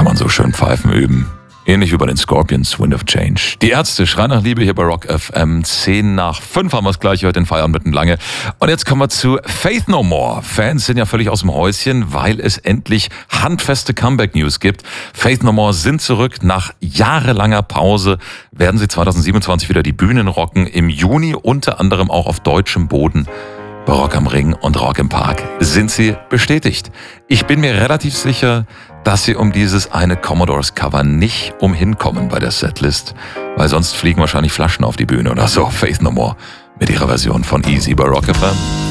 man so schön Pfeifen üben. Ähnlich wie bei den Scorpions, Wind of Change. Die Ärzte, Schrei nach Liebe hier bei Rock FM. 10:05 haben wir es gleich, heute den Feierabend mitten lange. Und jetzt kommen wir zu Faith No More. Fans sind ja völlig aus dem Häuschen, weil es endlich handfeste Comeback-News gibt. Faith No More sind zurück. Nach jahrelanger Pause werden sie 2027 wieder die Bühnen rocken. Im Juni unter anderem auch auf deutschem Boden. Bei Rock am Ring und Rock im Park sind sie bestätigt. Ich bin mir relativ sicher, dass sie um dieses eine Commodores-Cover nicht umhinkommen bei der Setlist, weil sonst fliegen wahrscheinlich Flaschen auf die Bühne oder so. Faith No More mit ihrer Version von Easy bei Rock FM.